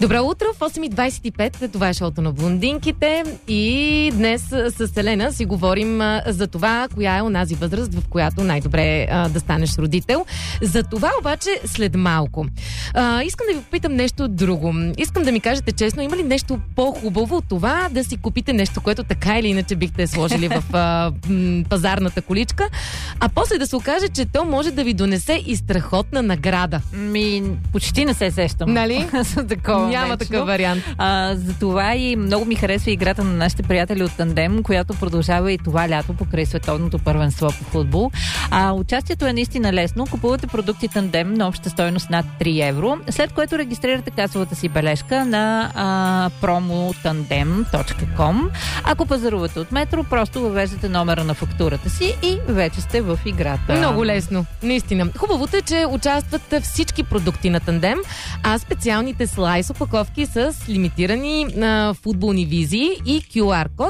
Добро утро, в 8:25, това е шоуто на блондинките и днес с Елена си говорим за това, коя е онази възраст, в която най-добре да станеш родител. За това обаче след малко. Искам да ви попитам нещо друго. Искам да ми кажете честно, има ли нещо по-хубаво от това да си купите нещо, което така или иначе бихте сложили в пазарната количка, а после да се окаже, че то може да ви донесе и страхотна награда? Почти не се сещам. Нали? Няма такъв вариант. Затова и много ми харесва играта на нашите приятели от Тандем, която продължава и това лято покрай световното първенство по футбол. Участието е наистина лесно. Купувате продукти Тандем на обща стойност над 3 евро, след което регистрирате касовата си бележка на promotandem.com. Ако пазарувате от Метро, просто въвеждате номера на фактурата си и вече сте в играта. Много лесно, наистина. Хубавото е, че участват всички продукти на Тандем, а специалните слайс опаковки с лимитирани футболни визии и QR код